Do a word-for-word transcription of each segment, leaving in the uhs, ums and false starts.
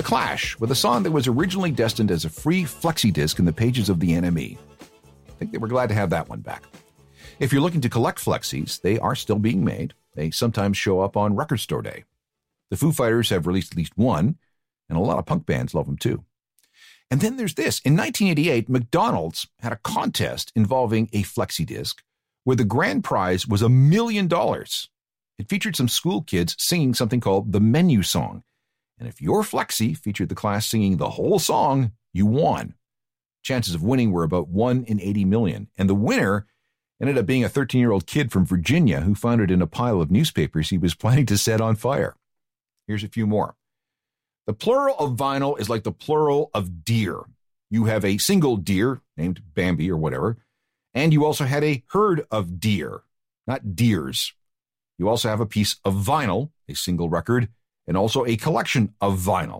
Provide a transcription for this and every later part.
Clash with a song that was originally destined as a free flexi disc in the pages of the N M E. I think they were glad to have that one back. If you're looking to collect flexis, they are still being made. They sometimes show up on Record Store Day. The Foo Fighters have released at least one, and a lot of punk bands love them too. And then there's this. In nineteen eighty-eight, McDonald's had a contest involving a flexi disc where the grand prize was a million dollars. It featured some school kids singing something called the menu song. And if your flexi featured the class singing the whole song, you won. Chances of winning were about one in eighty million. And the winner ended up being a thirteen-year-old kid from Virginia who found it in a pile of newspapers he was planning to set on fire. Here's a few more. The plural of vinyl is like the plural of deer. You have a single deer named Bambi or whatever, and you also had a herd of deer, not deers. You also have a piece of vinyl, a single record, and also a collection of vinyl.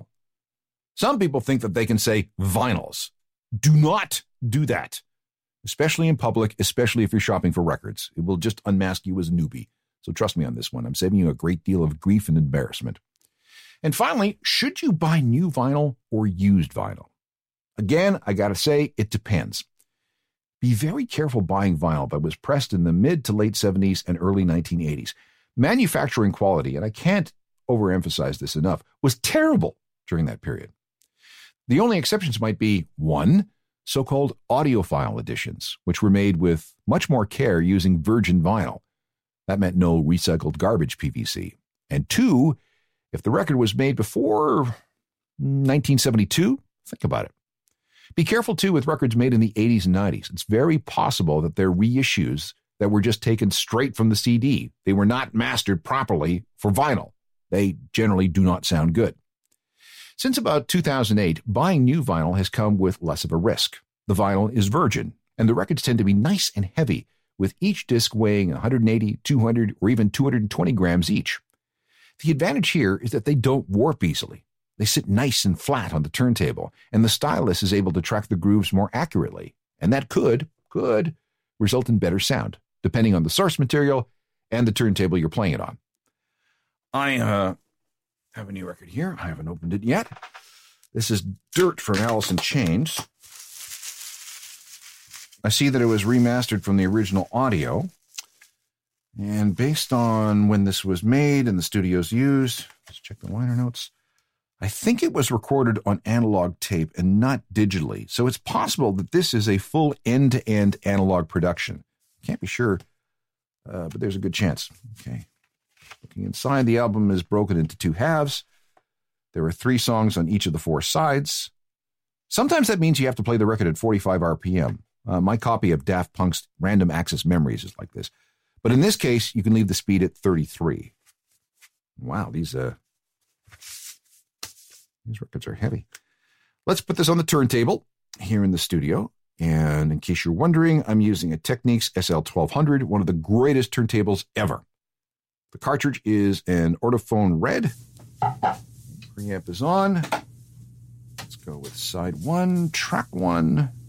Some people think that they can say vinyls. Do not do that, especially in public, especially if you're shopping for records. It will just unmask you as a newbie. So trust me on this one. I'm saving you a great deal of grief and embarrassment. And finally, should you buy new vinyl or used vinyl? Again, I got to say, it depends. Be very careful buying vinyl that was pressed in the mid to late seventies and early nineteen eighties. Manufacturing quality, and I can't overemphasize this enough, was terrible during that period. The only exceptions might be, one, so-called audiophile editions, which were made with much more care using virgin vinyl. That meant no recycled garbage P V C. And two, if the record was made before nineteen seventy-two, think about it. Be careful, too, with records made in the eighties and nineties. It's very possible that they're reissues that were just taken straight from the C D. They were not mastered properly for vinyl. They generally do not sound good. Since about two thousand eight, buying new vinyl has come with less of a risk. The vinyl is virgin, and the records tend to be nice and heavy, with each disc weighing one eighty, two hundred, or even two hundred twenty grams each. The advantage here is that they don't warp easily. They sit nice and flat on the turntable, and the stylus is able to track the grooves more accurately. And that could, could result in better sound, depending on the source material and the turntable you're playing it on. I uh, have a new record here. I haven't opened it yet. This is Dirt from Alice in Chains. I see that it was remastered from the original audio. And based on when this was made and the studios used, let's check the liner notes. I think it was recorded on analog tape and not digitally. So it's possible that this is a full end-to-end analog production. Can't be sure, uh, but there's a good chance. Okay. Looking inside, the album is broken into two halves. There are three songs on each of the four sides. Sometimes that means you have to play the record at forty-five R P M. Uh, my copy of Daft Punk's Random Access Memories is like this. But in this case, you can leave the speed at thirty-three. Wow, these uh, these records are heavy. Let's put this on the turntable here in the studio. And in case you're wondering, I'm using a Technics S L twelve hundred, one of the greatest turntables ever. The cartridge is an Ortophone Red. Preamp is on. Let's go with side one, track one.